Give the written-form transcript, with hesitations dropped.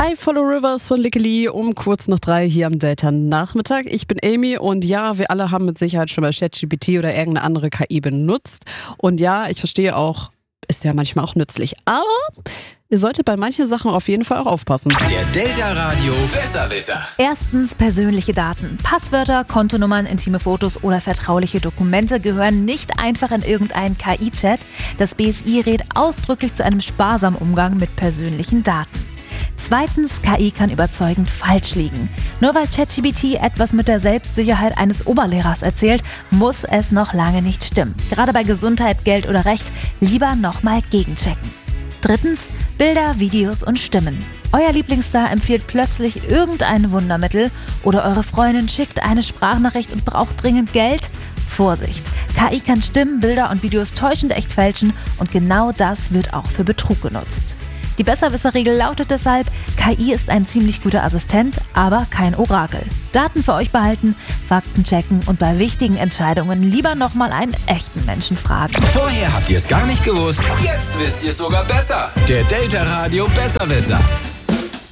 Hi, Follow Rivers von Lickeli um kurz nach 3 hier am Delta-Nachmittag. Ich bin Amy und ja, wir alle haben mit Sicherheit schon mal ChatGPT oder irgendeine andere KI benutzt. Und ja, ich verstehe auch, ist ja manchmal auch nützlich. Aber ihr solltet bei manchen Sachen auf jeden Fall auch aufpassen. Der Delta Radio Besserwisser. Erstens persönliche Daten. Passwörter, Kontonummern, intime Fotos oder vertrauliche Dokumente gehören nicht einfach in irgendeinen KI-Chat. Das BSI rät ausdrücklich zu einem sparsamen Umgang mit persönlichen Daten. Zweitens, KI kann überzeugend falsch liegen. Nur weil ChatGPT etwas mit der Selbstsicherheit eines Oberlehrers erzählt, muss es noch lange nicht stimmen. Gerade bei Gesundheit, Geld oder Recht lieber nochmal gegenchecken. Drittens, Bilder, Videos und Stimmen. Euer Lieblingsstar empfiehlt plötzlich irgendein Wundermittel oder eure Freundin schickt eine Sprachnachricht und braucht dringend Geld? Vorsicht! KI kann Stimmen, Bilder und Videos täuschend echt fälschen und genau das wird auch für Betrug genutzt. Die Besserwisser-Regel lautet deshalb, KI ist ein ziemlich guter Assistent, aber kein Orakel. Daten für euch behalten, Fakten checken und bei wichtigen Entscheidungen lieber nochmal einen echten Menschen fragen. Vorher habt ihr es gar nicht gewusst, jetzt wisst ihr es sogar besser. Der Delta Radio Besserwisser.